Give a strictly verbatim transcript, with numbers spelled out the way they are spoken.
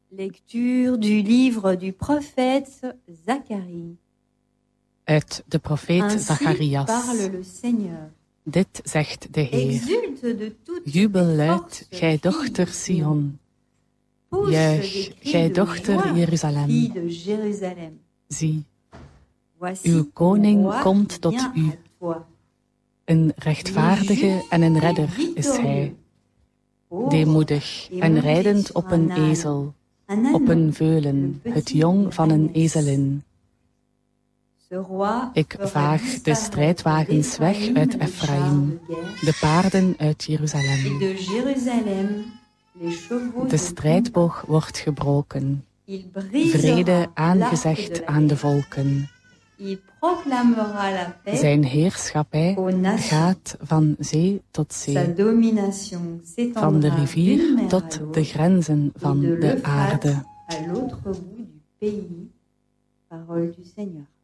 Lecture du livre du prophète Zacharie. Uit de profeet Ainsi Zacharias. parle le Seigneur. Dit zegt de Heer. Exulte de toutes Jubel tes luid, forces, gij fille dochter de Sion. Pousse Juich, des cris gij de dochter joie, Jeruzalem. fille de Jérusalem. Zie, Voici uw koning ton roi komt qui tot vient u. à toi. Een rechtvaardige en een redder is hij. Deemoedig en rijdend op een ezel, op een veulen, het jong van een ezelin. Ik vaag de strijdwagens weg uit Ephraim, de paarden uit Jeruzalem. De strijdboog wordt gebroken, vrede aangezegd aan de volken. Zijn heerschappij gaat van zee tot zee, van de rivier tot de grenzen van de aarde. À l'autre bout du pays, parole du Seigneur.